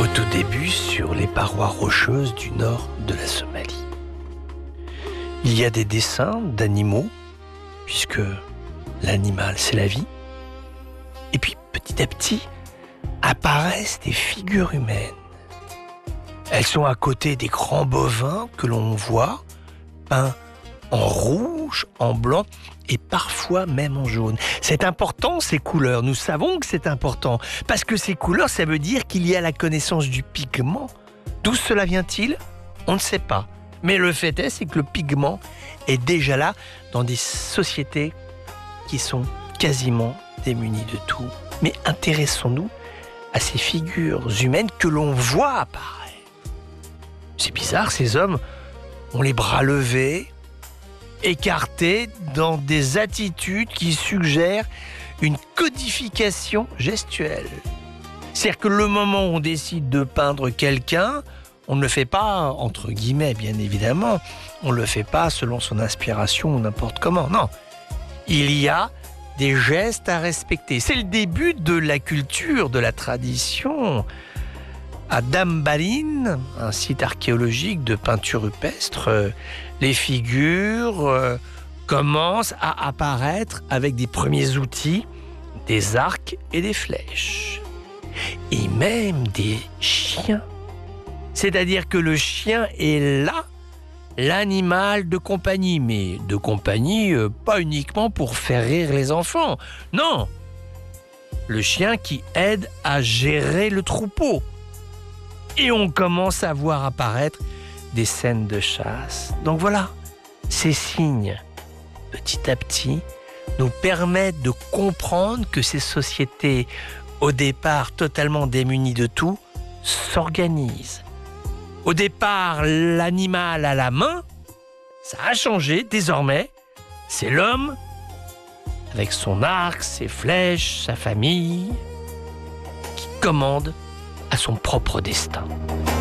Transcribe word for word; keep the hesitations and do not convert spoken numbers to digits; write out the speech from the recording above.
Au tout début, sur les parois rocheuses du nord de la Somalie, il y a des dessins d'animaux, puisque l'animal, c'est la vie. Et puis, petit à petit, apparaissent des figures humaines. Elles sont à côté des grands bovins que l'on voit, peints en rouge, en blanc et parfois même en jaune. C'est important, ces couleurs. Nous savons que c'est important. Parce que ces couleurs, ça veut dire qu'il y a la connaissance du pigment. D'où cela vient-il? On ne sait pas. Mais le fait est, c'est que le pigment est déjà là dans des sociétés qui sont quasiment démunies de tout. Mais intéressons-nous à ces figures humaines que l'on voit apparaître. C'est bizarre, ces hommes ont les bras levés, écartés dans des attitudes qui suggèrent une codification gestuelle. C'est-à-dire que le moment où on décide de peindre quelqu'un, on ne le fait pas, entre guillemets bien évidemment, on ne le fait pas selon son inspiration ou n'importe comment, non. Il y a des gestes à respecter. C'est le début de la culture, de la tradition. À Dambalin, un site archéologique de peinture rupestre, euh, les figures euh, commencent à apparaître avec des premiers outils, des arcs et des flèches. Et même des chiens. C'est-à-dire que le chien est là, l'animal de compagnie. Mais de compagnie, euh, pas uniquement pour faire rire les enfants. Non, le chien qui aide à gérer le troupeau. Et on commence à voir apparaître des scènes de chasse. Donc voilà, ces signes, petit à petit, nous permettent de comprendre que ces sociétés, au départ totalement démunies de tout, s'organisent. Au départ, l'animal à la main, ça a changé. Désormais, c'est l'homme, avec son arc, ses flèches, sa famille, qui commande à son propre destin.